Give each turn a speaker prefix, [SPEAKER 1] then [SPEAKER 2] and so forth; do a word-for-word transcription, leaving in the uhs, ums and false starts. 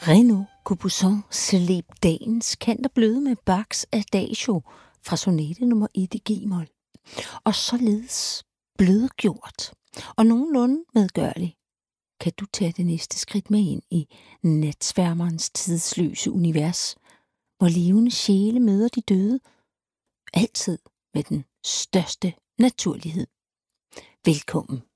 [SPEAKER 1] Renaud Capuçon sleb dagens kant og bløde med Bachs Adagio fra sonate nummer et i G-mol, og således blødgjort og nogenlunde medgørlig, kan du tage det næste skridt med ind i natsværmerens tidsløse univers, hvor levende sjæle møder de døde, altid med den største naturlighed. Velkommen.